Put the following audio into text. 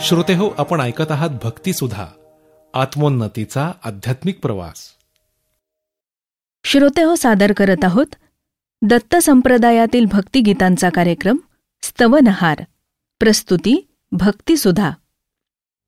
श्रोतेहो, आपण ऐकत आहात भक्तिसुधा, आत्मोन्नतीचा आध्यात्मिक प्रवास. श्रोतेहो, सादर करत आहोत दत्त संप्रदायातील भक्तिगीतांचा कार्यक्रम स्तवनहार. प्रस्तुती भक्तिसुधा.